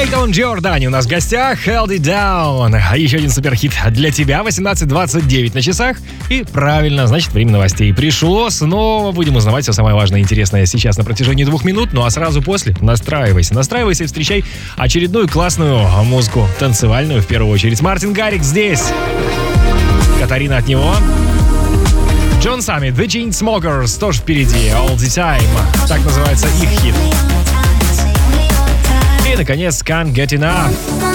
Эйтон Джордани у нас в гостях. Held It Down. А еще один суперхит для тебя. 18:29 на часах. И правильно, значит, время новостей пришло. Снова будем узнавать все самое важное и интересное сейчас на протяжении 2 минут. Ну а сразу после настраивайся и встречай очередную классную музыку. Танцевальную в первую очередь. Мартин Гаррикс здесь. Катарина от него. Джон Саммит, The Chainsmokers тоже впереди. All the Time. Так называется их хит. И, наконец, Can't Get Enough.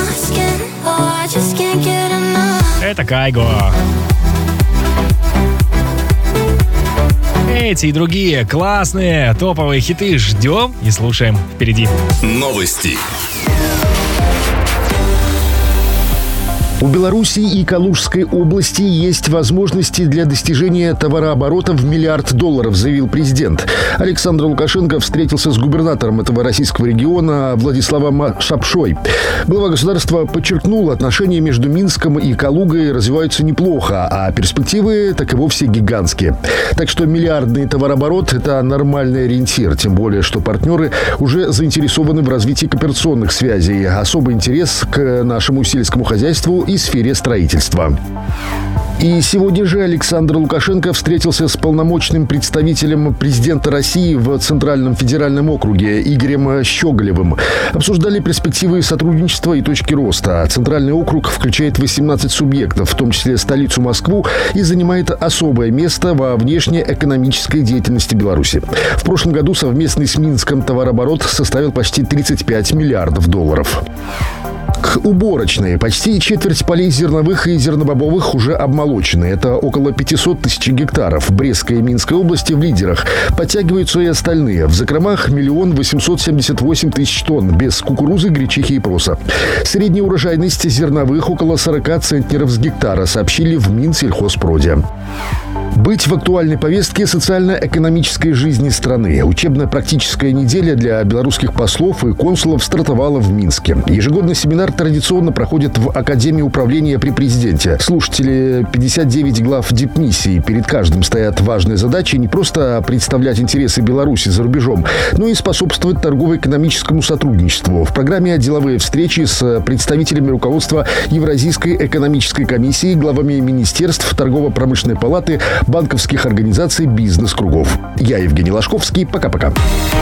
Это Кайго. Эти и другие классные топовые хиты ждем и слушаем впереди. Новости. У Беларуси и Калужской области есть возможности для достижения товарооборота в $1 миллиард, заявил президент. Александр Лукашенко встретился с губернатором этого российского региона Владиславом Шапшой. Глава государства подчеркнул, отношения между Минском и Калугой развиваются неплохо, а перспективы так и вовсе гигантские. Так что миллиардный товарооборот – это нормальный ориентир, тем более, что партнеры уже заинтересованы в развитии кооперационных связей. Особый интерес к нашему сельскому хозяйству и сфере строительства. И сегодня же Александр Лукашенко встретился с полномочным представителем президента России в Центральном федеральном округе Игорем Щеголевым. Обсуждали перспективы сотрудничества и точки роста. Центральный округ включает 18 субъектов, в том числе столицу Москву, и занимает особое место во внешнеэкономической деятельности Беларуси. В прошлом году совместный с Минском товарооборот составил почти $35 миллиардов. К уборочной. Почти четверть полей зерновых и зернобобовых уже обмолочены. Это около 500 тысяч гектаров. Брестская и Минская области в лидерах. Подтягиваются и остальные. В закромах 1 878 000 тонн. Без кукурузы, гречихи и проса. Средняя урожайность зерновых около 40 центнеров с гектара, сообщили в Минсельхозпроде. Быть в актуальной повестке социально-экономической жизни страны. Учебно-практическая неделя для белорусских послов и консулов стартовала в Минске. Ежегодный семинар традиционно проходит в Академии управления при президенте. Слушатели 59 глав дипмиссий. Перед каждым стоят важные задачи не просто представлять интересы Беларуси за рубежом, но и способствовать торгово-экономическому сотрудничеству. В программе деловые встречи с представителями руководства Евразийской экономической комиссии, главами министерств, торгово-промышленной палаты, банковских организаций, бизнес-кругов. Я Евгений Ложковский. Пока-пока.